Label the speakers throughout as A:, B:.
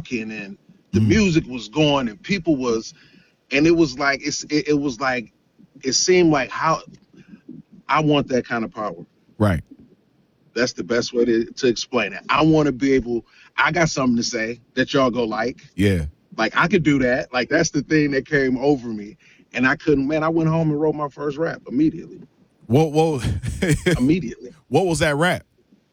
A: talking and the music was going and people was, and it was like, it was like, it seemed like how I want that kind of power.
B: Right.
A: That's the best way to explain it. I want to be able, I got something to say that y'all go like.
B: Yeah.
A: Like I could do that. Like that's the thing that came over me. And I couldn't, man, I went home and wrote my first rap immediately.
B: Whoa.
A: Immediately.
B: What was that rap?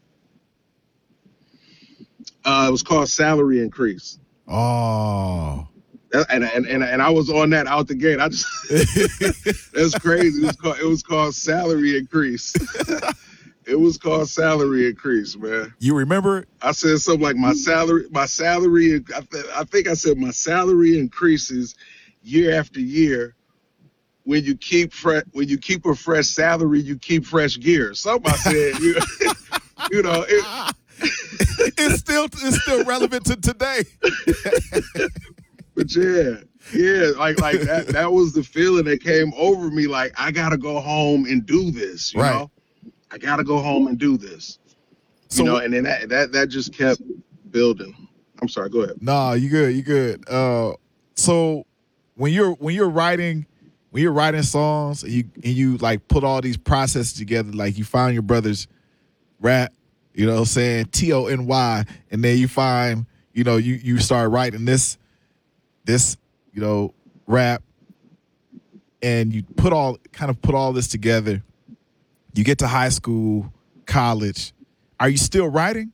A: It was called Salary Increase.
B: Oh.
A: And I was on that out the gate. I just that's crazy. It was called Salary Increase. It was called Salary Increase, man.
B: You remember?
A: I said something like my salary. I think I said my salary increases year after year. When you keep a fresh salary, you keep fresh gear. Something I said, you know,
B: it's still relevant to today.
A: But yeah, like that was the feeling that came over me. Like I gotta go home and do this. You know, I gotta go home and do this. So, you know, and then that just kept building. I'm sorry. Go ahead.
B: Nah, you good. So when you're writing songs and you like put all these processes together, like you find your brother's rap, you know, saying TONY, and then you find, you know, you start writing this, you know, rap, and you put all this together. You get to high school, college. Are you still writing?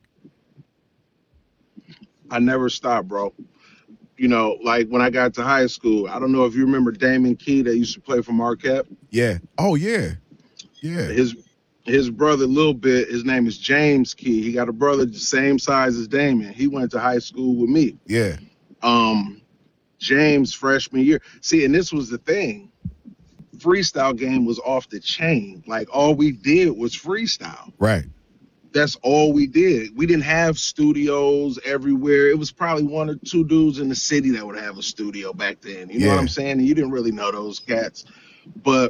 A: I never stopped, bro. You know, like when I got to high school, I don't know if you remember Damon Key that used to play for Marquette.
B: Yeah. Oh, yeah. Yeah.
A: His brother, Lil Bit, his name is James Key. He got a brother the same size as Damon. He went to high school with me.
B: Yeah.
A: James freshman year. See, and this was the thing. Freestyle game was off the chain. Like all we did was freestyle.
B: Right.
A: That's all we did. We didn't have studios everywhere. It was probably one or two dudes in the city that would have a studio back then. You know what I'm saying? And you didn't really know those cats. But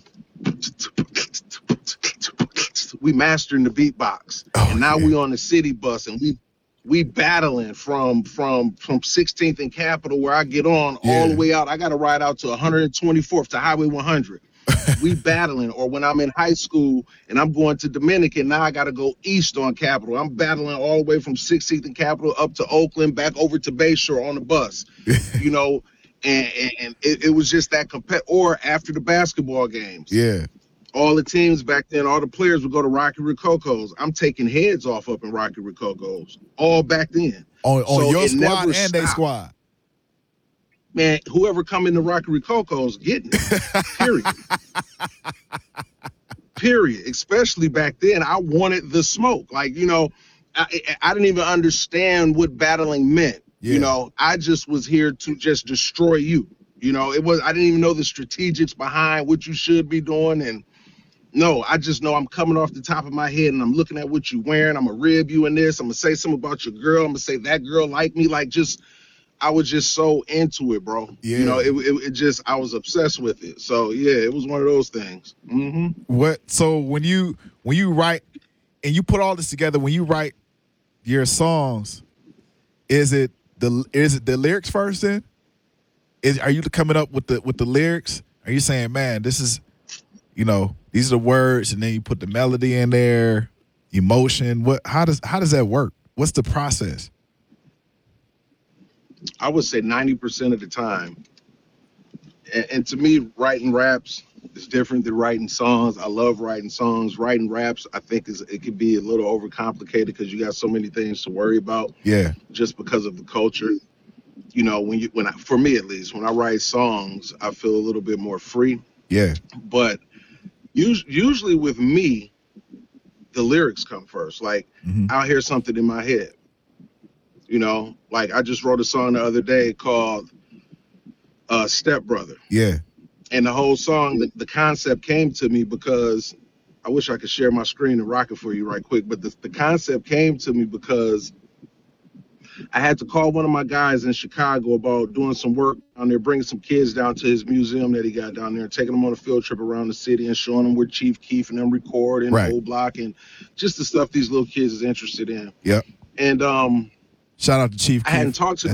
A: we mastering the beatbox. And now we on the city bus and we battling from 16th and Capitol where I get on all the way out. I got to ride out to 124th to Highway 100. We battling. Or when I'm in high school and I'm going to Dominican, now I got to go east on Capitol. I'm battling all the way from 16th and Capitol up to Oakland, back over to Bayshore on the bus, you know, and it was just that or after the basketball games.
B: Yeah.
A: All the teams back then, all the players would go to Rocky Rococos. I'm taking heads off up in Rocky Rococos, all back then.
B: On your squad and their squad.
A: Man, whoever come into Rocky Rococos getting it, period. Period. Especially back then, I wanted the smoke. Like, you know, I didn't even understand what battling meant. Yeah. You know, I just was here to just destroy you. You know, I didn't even know the strategics behind what you should be doing. And no, I just know I'm coming off the top of my head and I'm looking at what you're wearing. I'm going to rib you in this. I'm going to say something about your girl. I'm going to say that girl like me. Like I was just so into it, bro. Yeah. You know, it just, I was obsessed with it. So yeah, it was one of those things. Mm-hmm.
B: So when you write and you put all this together, when you write your songs, is it the lyrics first then? Are you coming up with the lyrics? Are you saying, man, this is, you know, these are the words, and then you put the melody in there, emotion? How does that work? What's the process?
A: I would say 90% of the time. And to me, writing raps is different than writing songs. I love writing songs. Writing raps, I think it could be a little overcomplicated because you got so many things to worry about. Yeah. Just because of the culture. You know, for me at least, when I write songs, I feel a little bit more free. Yeah. But usually with me, the lyrics come first. Like I'll hear something in my head. You know, like I just wrote a song the other day called Step Brother. Yeah. And the whole song, the concept came to me because I wish I could share my screen and rock it for you right quick. But the concept came to me because I had to call one of my guys in Chicago about doing some work down there, bringing some kids down to his museum that he got down there, taking them on a field trip around the city and showing them where Chief Keef and them record and Old Block and just the stuff these little kids is interested in. Yep. And
B: shout out to Chief Keef.
A: I hadn't talked to